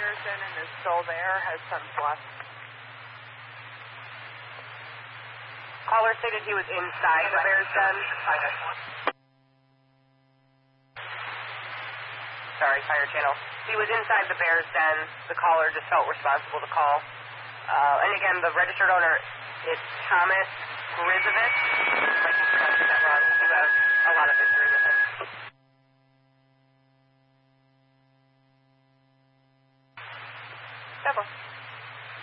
Bears Den and is still there, has since left. Caller stated he was inside the Bears Den. Sorry, Fire Channel. He was inside the Bears Den. The caller just felt responsible to call. And again, the registered owner is Thomas Grizovich. I might be pronouncing that wrong. We do have